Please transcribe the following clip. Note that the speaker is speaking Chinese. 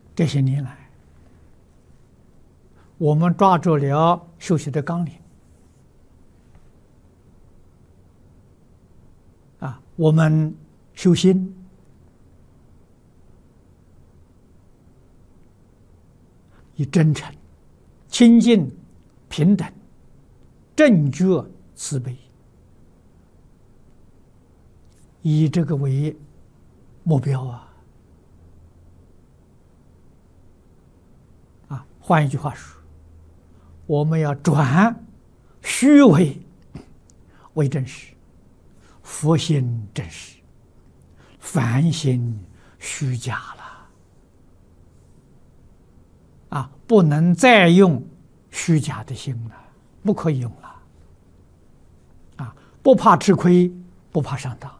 这些年来，我们抓住了修习的纲领啊，我们修心以真诚、清净、平等、正觉、慈悲，以这个为目标啊！换一句话说，我们要转虚伪为真实，佛心真实，凡心虚假了啊！不能再用虚假的心了，不可以用了啊！不怕吃亏，不怕上当。